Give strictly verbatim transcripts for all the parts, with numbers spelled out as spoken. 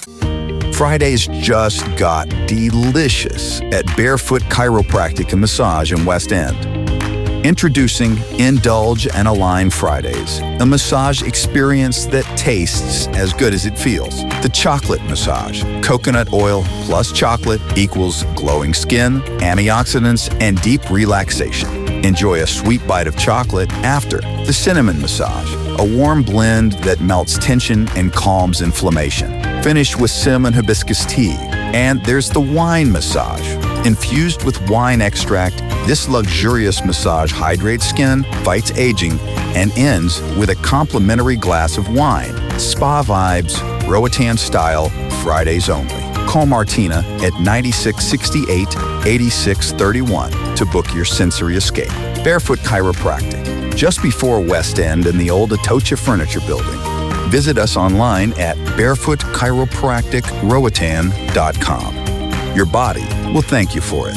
Fridays just got delicious at Barefoot Chiropractic and Massage in West End. Introducing Indulge and Align Fridays, a massage experience that tastes as good as it feels. The chocolate massage. Coconut oil plus chocolate equals glowing skin, antioxidants, and deep relaxation. Enjoy a sweet bite of chocolate after the cinnamon massage, a warm blend that melts tension and calms inflammation. Finish with cinnamon hibiscus tea. And there's the wine massage. Infused with wine extract, this luxurious massage hydrates skin, fights aging, and ends with a complimentary glass of wine. Spa vibes, Roatan style, Fridays only. Call Martina at nine six six eight, eight six three one to book your sensory escape. Barefoot Chiropractic, just before West End in the old Atocha Furniture Building. Visit us online at barefoot chiropractic roatan dot com. Your body will thank you for it.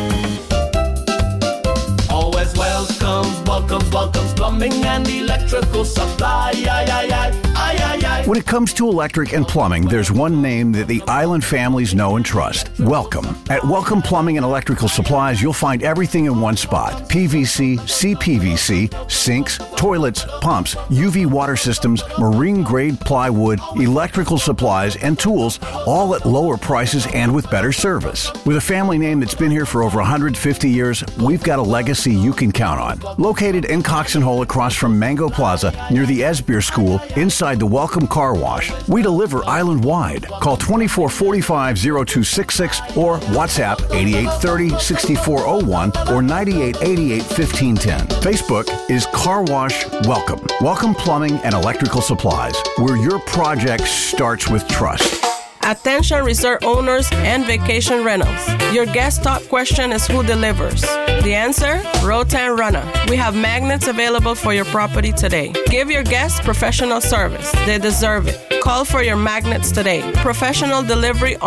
Always welcomes, welcomes, welcomes plumbing and electrical supply. Aye, aye, aye. Aye, aye, aye. When it comes to electric and plumbing, there's one name that the Island families know and trust. Welcome. At Welcome Plumbing and Electrical Supplies, you'll find everything in one spot. P V C, C P V C, sinks, toilets, pumps, U V water systems, marine-grade plywood, electrical supplies, and tools, all at lower prices and with better service. With a family name that's been here for over one hundred fifty years, we've got a legacy you can count on. Located in Cox and Hole across from Mango Plaza, near the Esbeer School, inside the Welcome Car Wash. We deliver island-wide. Call twenty-four forty-five, oh two six six or WhatsApp eighty-eight thirty, sixty-four oh one or ninety-eight eighty-eight, fifteen ten. Facebook is Car Wash Welcome. Welcome Plumbing and Electrical Supplies, where your project starts with trust. Attention resort owners and vacation rentals. Your guest top question is who delivers? The answer? Roatan Runner. We have magnets available for your property today. Give your guests professional service. They deserve it. Call for your magnets today. Professional delivery